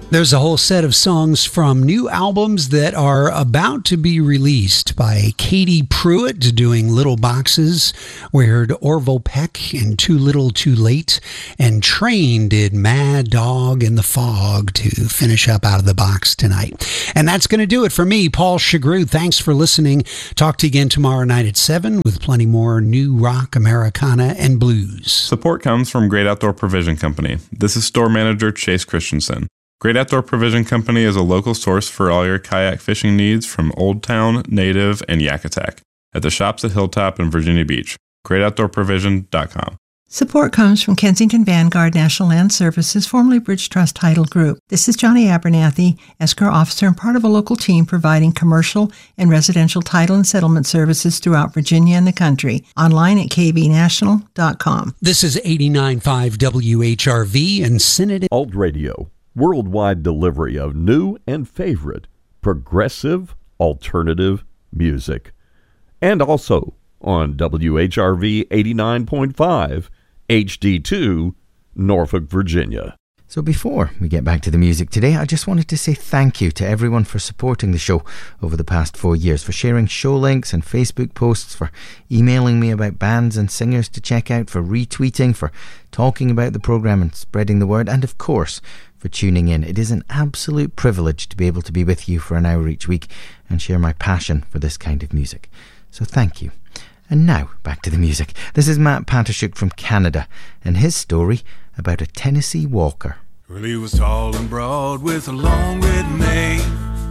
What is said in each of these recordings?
There's a whole set of songs from new albums that are about to be released by Katie Pruitt doing Little Boxes. We heard Orville Peck in Too Little Too Late, and Train did Mad Dog in the Fog to finish up Out of the Box tonight. And that's going to do it for me, Paul Chagru. Thanks for listening. Talk to you again tomorrow night at 7 with plenty more new rock, Americana, and blues. Support comes from Great Outdoor Provision Company. This is store manager Chase Christensen. Great Outdoor Provision Company is a local source for all your kayak fishing needs from Old Town, Native, and Yakutak at the shops at Hilltop and Virginia Beach. GreatOutdoorProvision.com. Support comes from Kensington Vanguard National Land Services, formerly Bridge Trust Title Group. This is Johnny Abernathy, escrow officer and part of a local team providing commercial and residential title and settlement services throughout Virginia and the country. Online at kvnational.com. This is 89.5 WHRV and Synod. Alt Radio. Worldwide delivery of new and favorite progressive alternative music. And also on WHRV 89.5 HD2 Norfolk, Virginia. So before we get back to the music today, I just wanted to say thank you to everyone for supporting the show over the past 4 years, for sharing show links and Facebook posts, for emailing me about bands and singers to check out, for retweeting, for talking about the programme and spreading the word, and of course for tuning in. It is an absolute privilege to be able to be with you for an hour each week and share my passion for this kind of music. So thank you. And now, back to the music. This is Matt Patashuk from Canada and his story about a Tennessee walker. Well, he was tall and broad with a long red mane.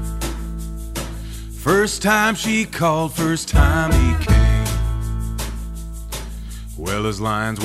First time she called, first time he came. Well, his lines